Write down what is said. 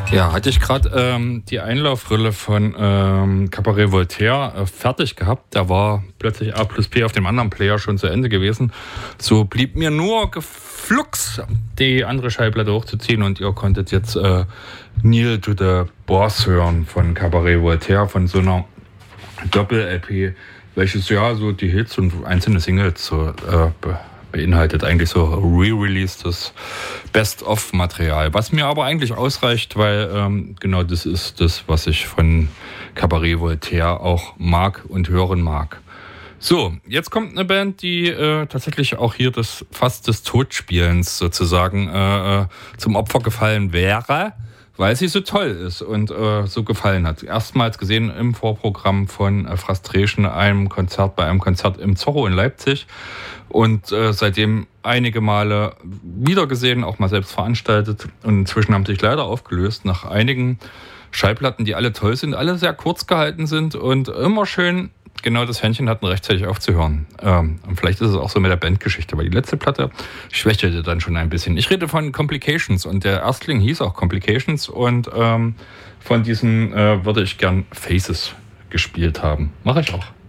Ja, hatte ich gerade die Einlaufrille von Cabaret Voltaire fertig gehabt. Da war plötzlich A+P auf dem anderen Player schon zu Ende gewesen. So blieb mir nur geflugs die andere Schallplatte hochzuziehen und ihr konntet jetzt Kneel to the Boss hören von Cabaret Voltaire, von so einer Doppel-LP, welches ja so die Hits und einzelne Singles so beinhaltet, eigentlich so re-releastes Best-of-Material, was mir aber eigentlich ausreicht, weil genau das ist das, was ich von Cabaret Voltaire auch mag und hören mag. So, jetzt kommt eine Band, die tatsächlich auch hier fast des Totspielens sozusagen zum Opfer gefallen wäre, weil sie so toll ist und so gefallen hat. Erstmals gesehen im Vorprogramm von Frustration, bei einem Konzert im Zorro in Leipzig und seitdem einige Male wieder gesehen, auch mal selbst veranstaltet und inzwischen haben sich leider aufgelöst nach einigen Schallplatten, die alle toll sind, alle sehr kurz gehalten sind und immer schön genau das Händchen hatten, rechtzeitig aufzuhören. Und vielleicht ist es auch so mit der Bandgeschichte, weil die letzte Platte schwächelte dann schon ein bisschen. Ich rede von Complications und der Erstling hieß auch Complications und von diesen würde ich gern Faces gespielt haben. Mache ich auch.